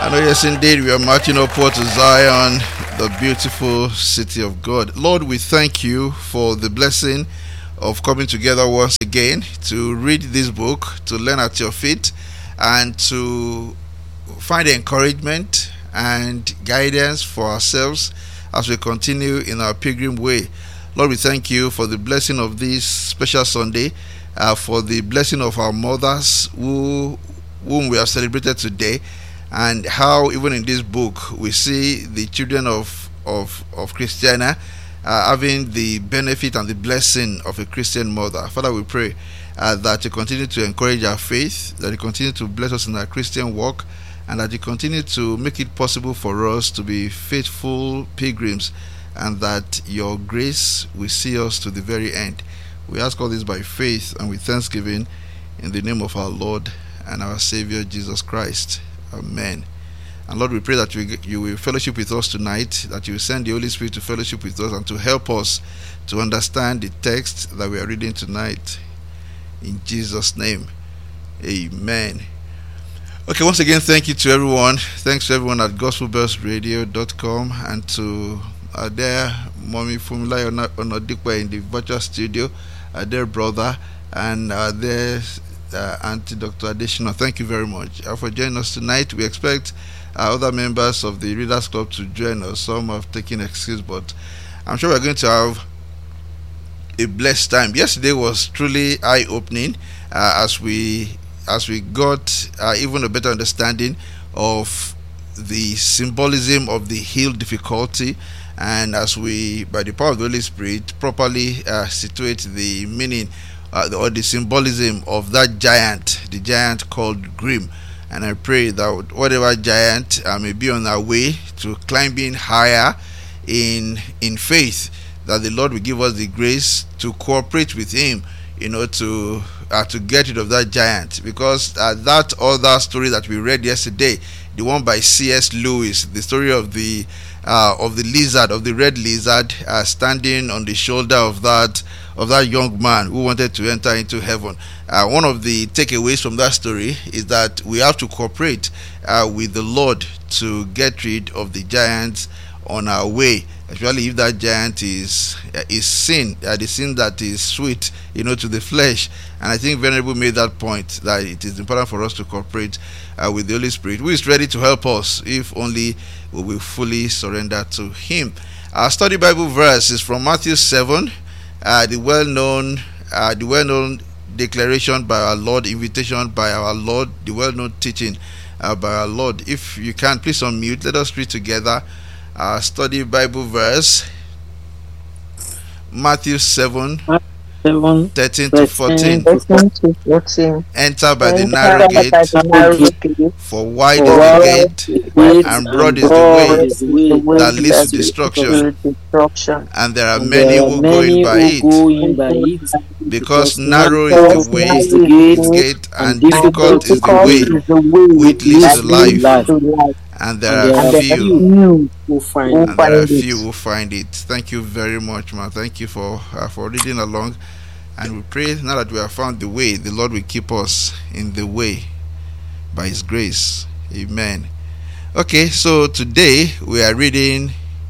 know, yes, indeed, we are marching upward to Zion, the beautiful city of God. Lord, we thank you for the blessing of coming together once again to read this book, to learn at your feet, and to find encouragement and guidance for ourselves as we continue in our pilgrim way. Lord, we thank you for the blessing of this special Sunday, for the blessing of our mothers whom we have celebrated today, and how even in this book we see the children of Christiana having the benefit and the blessing of a Christian mother. Father, we pray that you continue to encourage our faith, that you continue to bless us in our Christian walk, and that you continue to make it possible for us to be faithful pilgrims, and that your grace will see us to the very end. We ask all this by faith and with thanksgiving in the name of our Lord and our Savior Jesus Christ. Amen. And Lord, we pray that you will fellowship with us tonight, that you will send the Holy Spirit to fellowship with us and to help us to understand the text that we are reading tonight. In Jesus' name, amen. Okay, once again, thank you to everyone. Thanks to everyone at gospelbellsradio.com and to their mommy Fumila Onodikwe in the virtual studio, their brother, and their Auntie Dr. Additional. Thank you very much for joining us tonight. We expect other members of the Readers Club to join us. Some have taken excuse, but I'm sure we're going to have a blessed time. Yesterday was truly eye-opening as we got even a better understanding of the symbolism of the hill difficulty, and as we, by the power of the Holy Spirit, properly situate the meaning or the symbolism of that giant, the giant called Grim. And I pray that whatever giant may be on our way to climbing higher in faith, that the Lord will give us the grace to cooperate with him, to get rid of that giant. Because that other story that we read yesterday, the one by C.S. Lewis, the story of the lizard, of the red lizard, standing on the shoulder of that young man who wanted to enter into heaven. One of the takeaways from that story is that we have to cooperate with the Lord to get rid of the giants on our way, especially if that giant is sin, the sin that is sweet, to the flesh. And I think Venerable made that point, that it is important for us to cooperate with the Holy Spirit, who is ready to help us if only we will fully surrender to him. Our study Bible verse is from Matthew 7, the well-known declaration by our Lord, invitation by our Lord, the well-known teaching by our Lord. If you can, please unmute. Let us read together our study Bible verse, Matthew 7, 13 to 14. Enter by the narrow gate, for wide is the gate, and broad is the way that leads to destruction, and there are many who go in by it. Because narrow is the way, its gate, and difficult is the way which leads to life, and there are few who find it. Thank you very much, man. Thank you for reading along. And we pray now that we have found the way, the Lord will keep us in the way by his grace. Amen. Okay, so today we are reading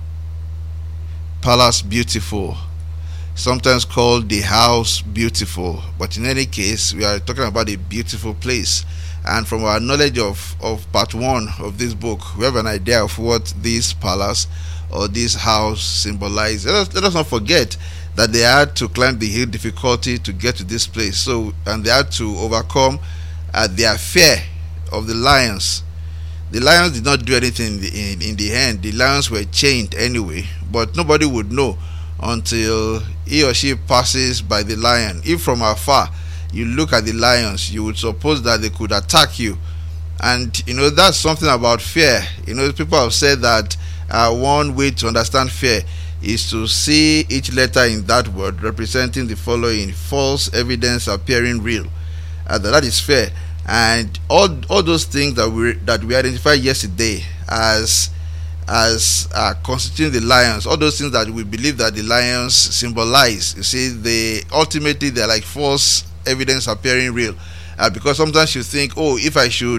Palace Beautiful, sometimes called the House Beautiful, but in any case we are talking about a beautiful place. And from our knowledge of part 1 of this book, we have an idea of what this palace or this house symbolizes. Let us not forget that they had to climb the hill difficulty to get to this place. And they had to overcome their fear of the lions. The lions did not do anything in the end. The lions were chained anyway, but nobody would know until he or she passes by the lion. If from afar you look at the lions, you would suppose that they could attack you. And that's something about fear. People have said that one way to understand fear is to see each letter in that word representing the following: false evidence appearing real. That is fear. And all those things that we identified yesterday as constituting the lions, all those things that we believe that the lions symbolize, you see, they're like false evidence appearing real. Because sometimes you think, if I should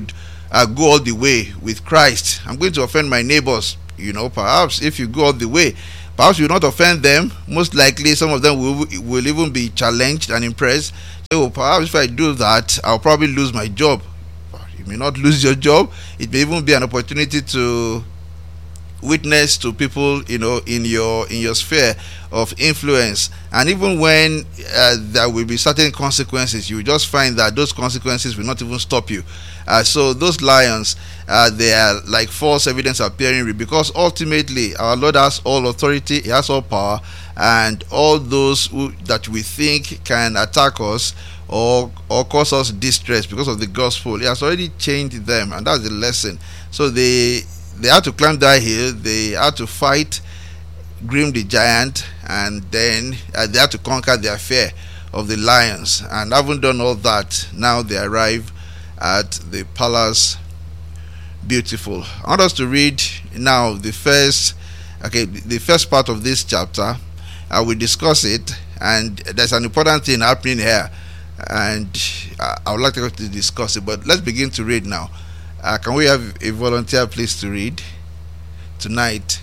go all the way with Christ. I'm going to offend my neighbors. Perhaps if you go all the way, perhaps you will not offend them. Most likely, some of them will even be challenged and impressed. So perhaps if I do that, I'll probably lose my job. You may not lose your job. It may even be an opportunity to witness to people in your sphere of influence. And even when there will be certain consequences, you will just find that those consequences will not even stop you. So those lions, they are like false evidence appearing real, because ultimately our Lord has all authority, he has all power, and all those that we think can attack us or cause us distress because of the gospel, he has already changed them, and that's the lesson. So they had to climb that hill, they had to fight Grim the giant, and then they had to conquer their fear of the lions. And having done all that, now they arrive at the palace beautiful. I want us to read now the first part of this chapter. I will discuss it, and there's an important thing happening here, and I would like to discuss it. But let's begin to read now. Can we have a volunteer, please, to read tonight?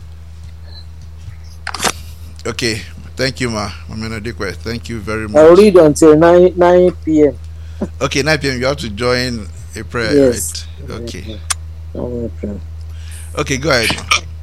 Okay, thank you, Mama Adekwe. Thank you very much. I'll read until 9 p.m. Okay, 9 p.m. You have to join a prayer, Yes. right? Okay. No problem. Okay, go ahead.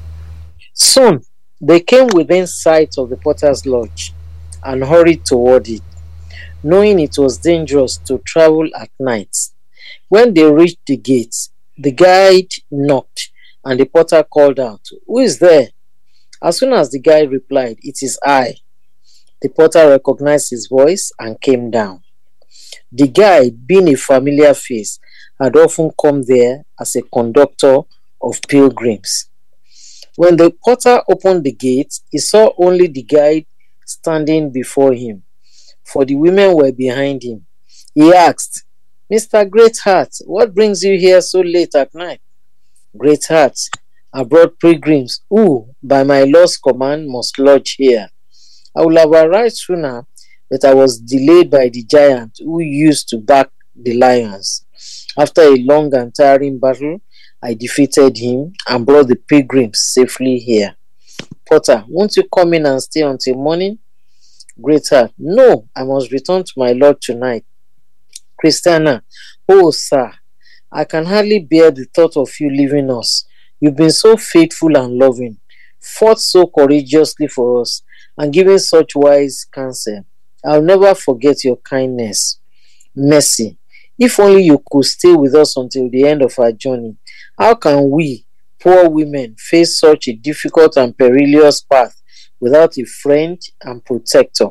Soon they came within sight of the potter's lodge and hurried toward it, knowing it was dangerous to travel at night. When they reached the gates, the guide knocked, and the potter called out, "Who is there?" As soon as the guide replied, "It is I," the potter recognized his voice and came down. The guide, being a familiar face, had often come there as a conductor of pilgrims. When the potter opened the gate, he saw only the guide standing before him, for the women were behind him. He asked, "Mr. Greatheart, what brings you here so late at night?" "Greatheart, I brought pilgrims who, by my Lord's command, must lodge here. I would have arrived sooner, but I was delayed by the giant who used to back the lions. After a long and tiring battle, I defeated him and brought the pilgrims safely here. Potter, won't you come in and stay until morning?" Greatheart, "No, I must return to my Lord tonight." Christiana, "Oh, sir, I can hardly bear the thought of you leaving us. You've been so faithful and loving, fought so courageously for us, and given such wise counsel. I'll never forget your kindness." Mercy, if only you could stay with us until the end of our journey. How can we, poor women, face such a difficult and perilous path without a friend and protector?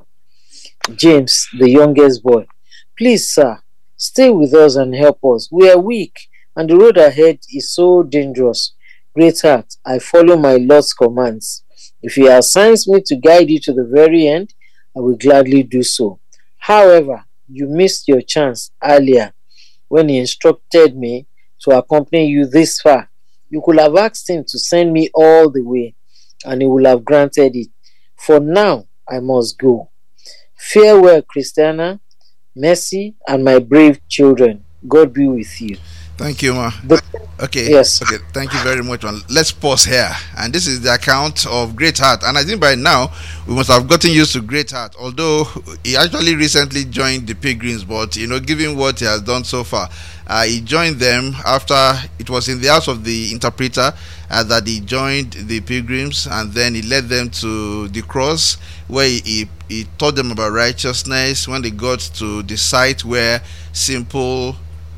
James, the youngest boy, "Please, sir, stay with us and help us. We are weak, and the road ahead is so dangerous." Greatheart, I follow my Lord's commands. If he assigns me to guide you to the very end, I will gladly do so. However, you missed your chance earlier when he instructed me to accompany you this far. You could have asked him to send me all the way, and he would have granted it. For now, I must go. Farewell, Christiana, Mercy, and my brave children. God be with you. Thank you, ma. Okay. Yes. Okay. Thank you very much, man. Let's pause here. And this is the account of Greatheart. And I think by now we must have gotten used to Greatheart. Although he actually recently joined the Pilgrims, but given what he has done so far, he joined them after it was in the house of the interpreter that he joined the Pilgrims, and then he led them to the cross where he taught them about righteousness. When they got to the site where simple,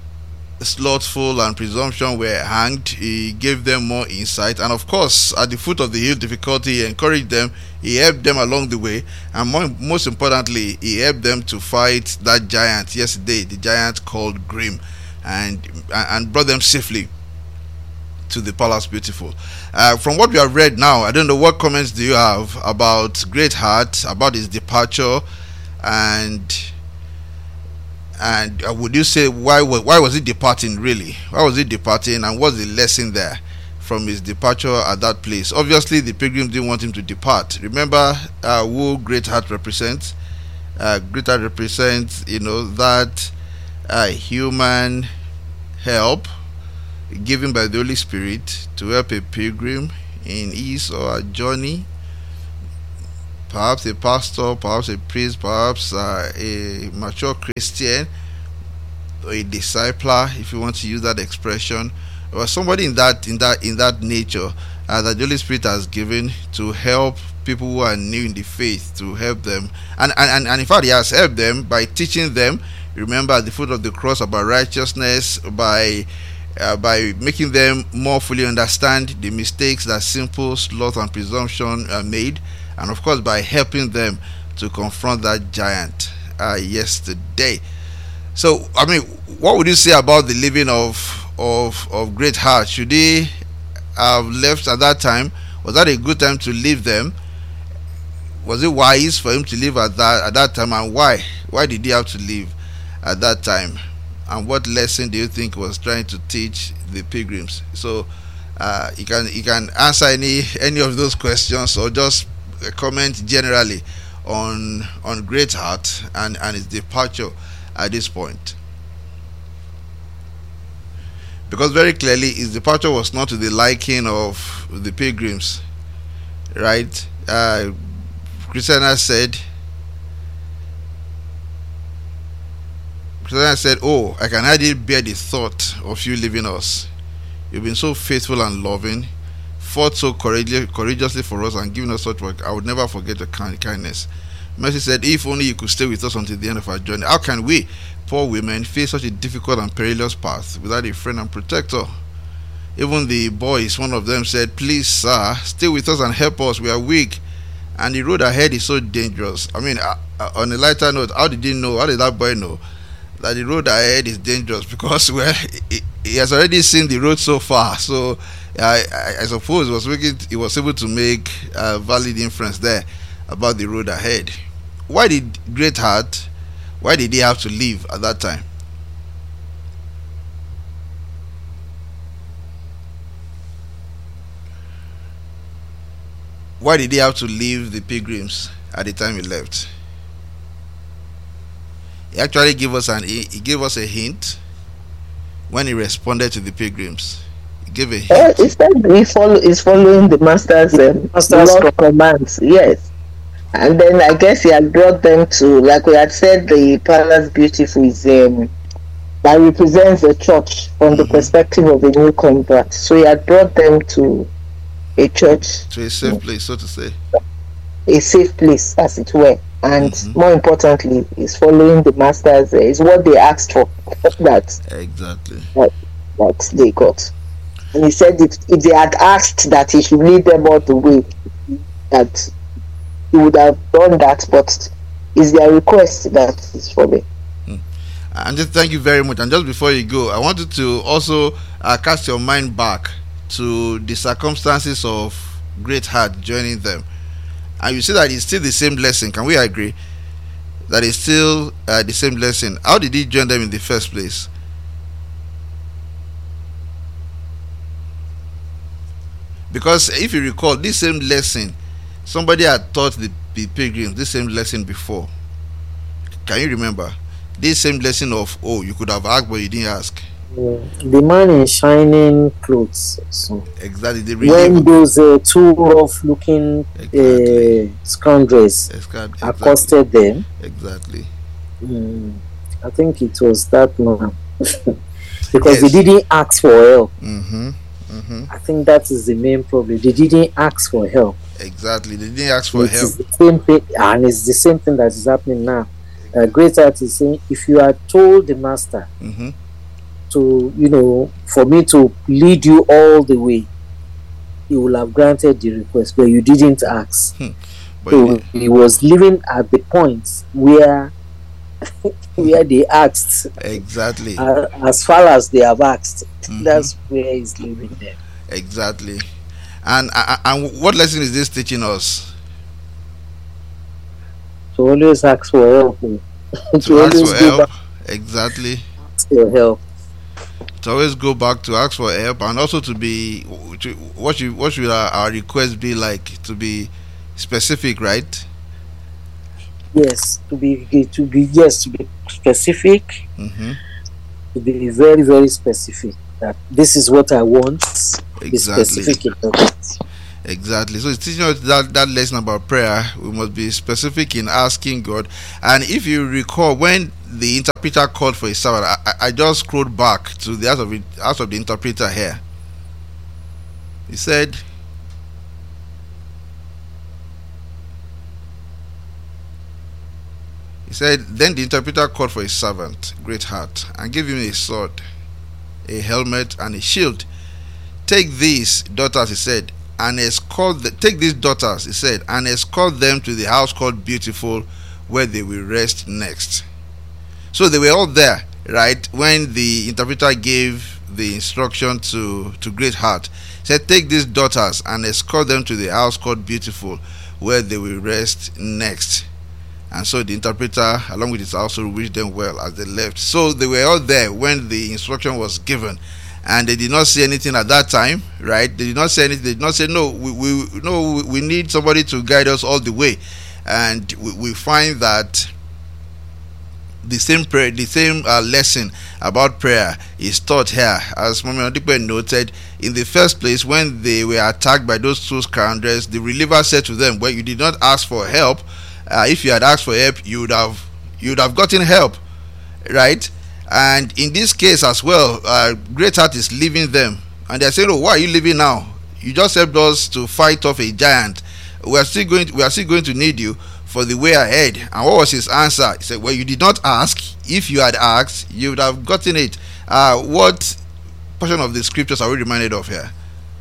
slothful, and presumption were hanged, he gave them more insight. And of course, at the foot of the hill difficulty, he encouraged them, he helped them along the way, and most importantly, he helped them to fight that giant yesterday, the giant called Grim, and brought them safely to the palace beautiful. From what we have read now, I don't know, what comments do you have about Greatheart, about his departure, and would you say why was he departing really? Why was he departing, and what's the lesson there from his departure at that place? Obviously, the pilgrims didn't want him to depart. Remember who Greatheart represents? Greatheart represents, that human help given by the Holy Spirit to help a pilgrim in his or her journey. Perhaps a pastor, perhaps a priest, perhaps a mature Christian, or a discipler, if you want to use that expression, or somebody in that nature that the Holy Spirit has given to help people who are new in the faith, to help them, and in fact, He has helped them by teaching them. Remember, at the foot of the cross, about righteousness, by making them more fully understand the mistakes that simple sloth and presumption made, and of course by helping them to confront that giant yesterday. So, I mean, what would you say about the living of Great Heart? Should they have left at that time? Was that a good time to leave them? Was it wise for him to leave at that time, and why? Why did he have to leave at that time? And what lesson do you think was trying to teach the pilgrims? So, you can answer any of those questions, or just comment generally on Great Heart and its departure at this point. Because very clearly his departure was not to the liking of the pilgrims, right? Christiana said, "Oh, I can hardly bear the thought of you leaving us. You've been so faithful and loving, fought so courageously for us, and given us such work. I would never forget your kindness." Mercy said, "If only you could stay with us until the end of our journey. How can we, poor women, face such a difficult and perilous path without a friend and protector?" Even the boys, one of them said, "Please, sir, stay with us and help us. We are weak, and the road ahead is so dangerous." I mean, on a lighter note, how did that boy know that the road ahead is dangerous? Because, well, he has already seen the road so far. So I suppose he was able to make a valid inference there about the road ahead. Why did he have to leave at that time? Why did he have to leave the pilgrims at the time he left? He actually gave us a hint when he responded to the pilgrims. He gave a hint. He said he's following the master's law commands. Yes. And then I guess he had brought them to, like we had said, the Palace Beautiful is that represents the church from the perspective of a new convert. So he had brought them to a church, to a safe place, so to say, a safe place, as it were. And more importantly, is following the masters. Is what they asked for. That they got. And he said if they had asked that he should lead them all the way, that he would have done that, but it's their request that is for me. And just thank you very much. And just before you go, I wanted to also cast your mind back to the circumstances of Great Heart joining them. And you see that it's still the same lesson. Can we agree that it's still the same lesson? How did he join them in the first place? Because if you recall, this same lesson, somebody had taught the pilgrims this same lesson before. Can you remember? This same lesson of, you could have asked but you didn't ask. The man in shining clothes. So exactly. When those two rough-looking scoundrels accosted them. Exactly. I think it was that man. Because they didn't ask for help. I think that is the main problem. They didn't ask for help. Exactly. They didn't ask for help. It's the same thing, and it's the same thing that is happening now. Great Heart is saying, if you had told the master to, for me to lead you all the way, he will have granted the request, but you didn't ask. So he was living at the point where they asked. Exactly. As far as they have asked, that's where he's living there. Exactly. And what lesson is this teaching us? To always ask for help. To ask for help. Exactly. Ask for help. To always go back to ask for help, and also what should our request be like? To be specific, right? Yes, to be specific. To be very, very specific. that this is what I want. Be Exactly. specific about it. Exactly. So it's teaching us that lesson about prayer. We must be specific in asking God. And if you recall, when the interpreter called for a servant, I just scrolled back to the house of the interpreter here. He said, then the interpreter called for his servant, Greatheart, and gave him a sword, a helmet, and a shield. Take these daughters, he said, and take these daughters, he said, and escort them to the house called Beautiful, where they will rest next. So they were all there, right, when the interpreter gave the instruction to Greatheart. He said, take these daughters and escort them to the house called Beautiful, where they will rest next. And so the interpreter, along with his household, wished them well as they left. So they were all there when the instruction was given, and they did not say anything at that time, right? They did not say anything. They did not say, no, we need somebody to guide us all the way. And we find that the same prayer, the same lesson about prayer is taught here. As Mama Odipe noted, in the first place, when they were attacked by those two scoundrels, the reliever said to them, well, you did not ask for help. If you had asked for help, you would have gotten help, right? And in this case as well, Greatheart is leaving them, and they're saying, oh, why are you leaving now? You just helped us to fight off a giant. We are still going to need you for the way ahead. And what was his answer? He said, well, you did not ask. If you had asked, you would have gotten it. What portion of the scriptures are we reminded of here?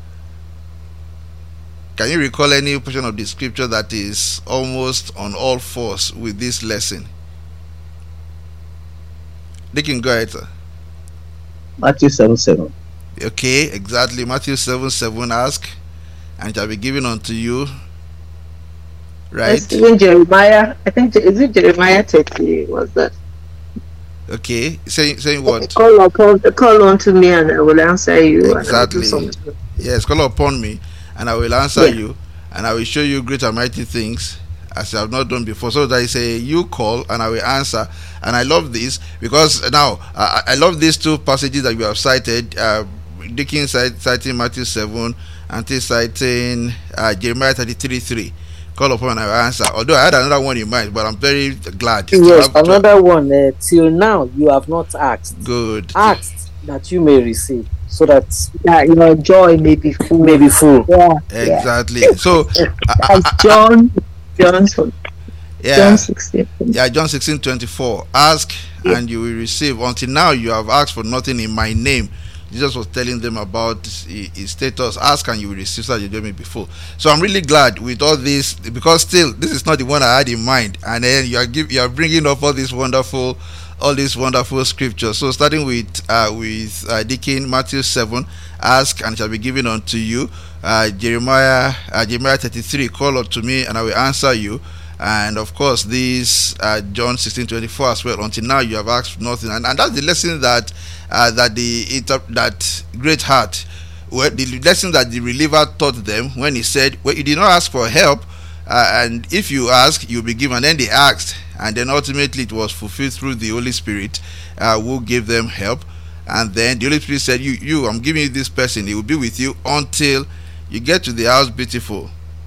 Can you recall any portion of the scripture that is almost on all fours with this lesson? They can go ahead, sir. Matthew 7:7. Okay, exactly. Matthew 7:7. Ask, and it shall be given unto you. Right? It's even Jeremiah. I think, is it Jeremiah 30? What's that? Okay. Saying what? Call unto me and I will answer you. Exactly. Yes, call upon me and I will answer you, and I will show you great and mighty things as I have not done before. So that is a you call and I will answer. And I love this because now I love these two passages that we have cited. Dickens citing Matthew 7, and citing Jeremiah 33:3. Call upon and I will answer. Although I had another one in mind, but I'm very glad. Yes, another one. Till now you have not asked. Good. Asked that you may receive, so that your joy may be full. Yeah. Exactly. So John John 16. Yeah, John 16:24. Ask and you will receive. Until now you have asked for nothing in my name. Jesus was telling them about his status. Ask and you will receive, so that you do me before. So I'm really glad with all this, because still this is not the one I had in mind, and then you are bringing up all these wonderful scriptures. So starting with Deacon Matthew 7, ask and it shall be given unto you. Jeremiah 33, call unto me and I will answer you. And of course this John 16:24 as well. Until now you have asked nothing, and that's the lesson that Greatheart, the lesson that the reliever taught them when he said, well, you did not ask for help, and if you ask you'll be given. And then they asked, and then ultimately it was fulfilled through the Holy Spirit who gave them help. And then the Holy Spirit said, you I'm giving you this person, he will be with you until you get to the house Beautiful.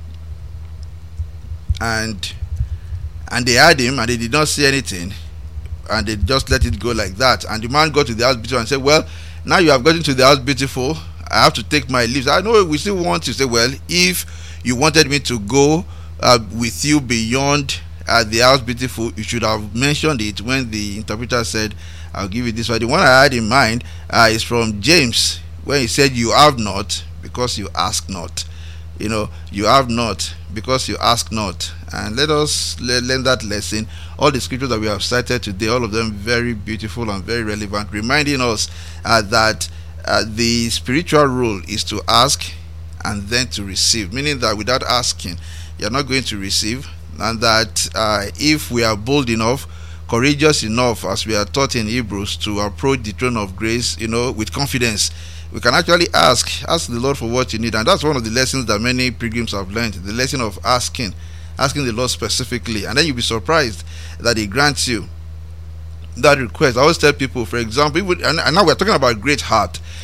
And they had him and they did not say anything, and they just let it go like that. And the man got to the house Beautiful and said, well, now you have gotten to the house Beautiful, I have to take my leave. I know we still want to say, well, if you wanted me to go with you beyond the house Beautiful, you should have mentioned it when the interpreter said, I'll give you this one. The one I had in mind is from James, when he said, you have not because you ask not. You have not because you ask not. And let us learn that lesson. All the scriptures that we have cited today, all of them very beautiful and very relevant, reminding us that the spiritual rule is to ask and then to receive, meaning that without asking you're not going to receive. And that if we are bold enough, courageous enough, as we are taught in Hebrews, to approach the throne of grace with confidence, we can actually ask the Lord for what you need. And that's one of the lessons that many pilgrims have learned, the lesson of asking the Lord specifically. And then you'll be surprised that he grants you that request. I always tell people, for example, and now we're talking about Greatheart,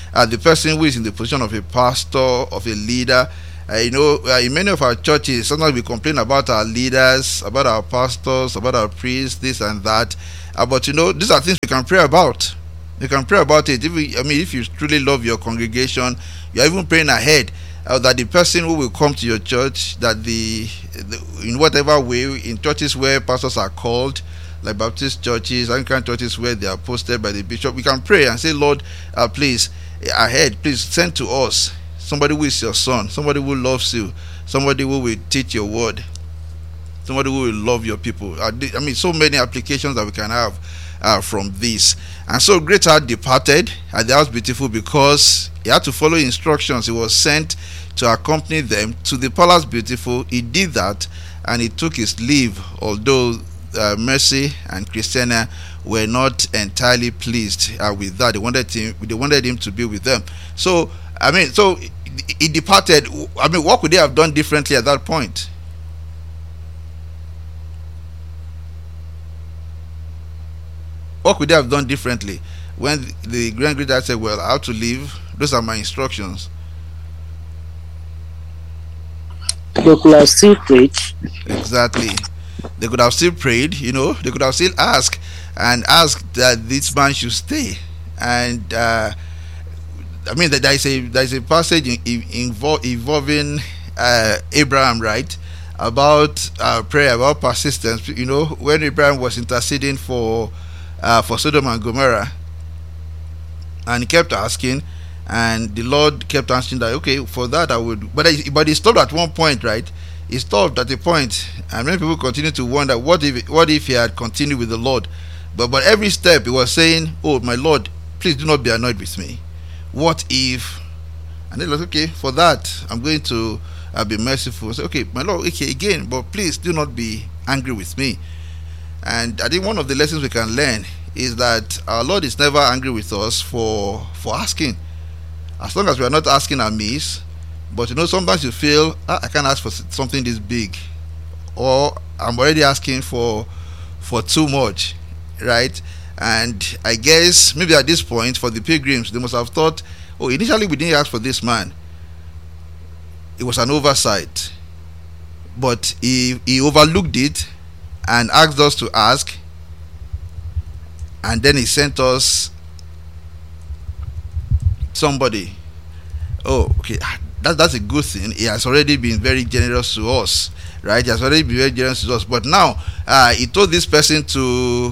the person who is in the position of a pastor, of a leader. In many of our churches, sometimes we complain about our leaders, about our pastors, about our priests, this and that. But these are things we can pray about. You can pray about it. If you truly love your congregation, you're even praying ahead that the person who will come to your church, that in whatever way, in churches where pastors are called, like Baptist churches, Anglican churches where they are posted by the bishop, we can pray and say, Lord, please, ahead, please send to us somebody who is your son, somebody who loves you, somebody who will teach your word, somebody who will love your people. So many applications that we can have from this. And so Greatheart departed at the house beautiful because he had to follow instructions. He was sent to accompany them to the palace beautiful. He did that and he took his leave, although Mercy and Christiana were not entirely pleased with that. They wanted him to be with them. So he departed. What could they have done differently at that point? What could they have done differently when the grand greater said, well, I have to leave, those are my instructions? They could have still prayed. Exactly. They could have still prayed, they could have still asked that this man should stay. And there is a passage involving Abraham, right, about prayer, about persistence. When Abraham was interceding for Sodom and Gomorrah, and he kept asking, and the Lord kept answering that, okay, for that I would, but he stopped at one point, right? He stopped at a point, and many people continue to wonder, what if he had continued with the Lord? But every step he was saying, oh my Lord, please do not be annoyed with me. What if? And they're like, okay, for that I'm going to be merciful. So, okay, my Lord, okay, again, but please do not be angry with me. And I think one of the lessons we can learn is that our Lord is never angry with us for asking, as long as we are not asking amiss. But sometimes you feel, I can't ask for something this big, or I'm already asking for too much, right? And I guess maybe at this point, for the pilgrims, they must have thought, oh, initially we didn't ask for this man. It was an oversight, but he overlooked it and asked us to ask, and then he sent us somebody. Oh, okay, that's a good thing. He has already been very generous to us, right? He has already been very generous to us, but now he told this person to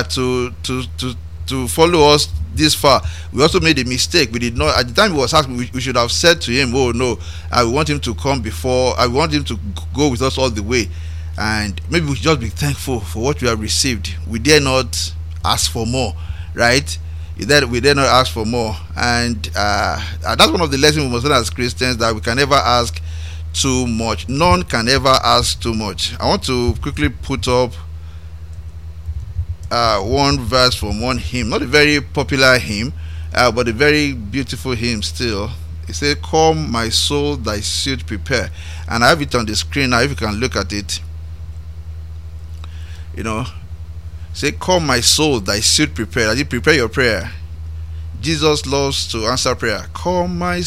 follow us this far. We also made a mistake. We did not, at the time he was asking, we should have said to him, oh no, I want him to come before, I want him to go with us all the way. And maybe we should just be thankful for what we have received. We dare not ask for more, right? We dare not ask for more. And that's one of the lessons we must learn as Christians, that we can never ask too much. None can ever ask too much. I want to quickly put up one verse from one hymn, not a very popular hymn, but a very beautiful hymn still. It says, come my soul, thy suit prepare. And I have it on the screen now, if you can look at it. Say, come my soul, thy suit prepare. As you prepare your prayer, Jesus loves to answer prayer. Come my